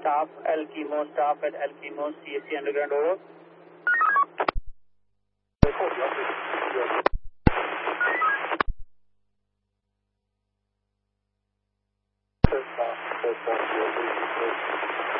staff, staff at El Chimo, CSC Underground, over.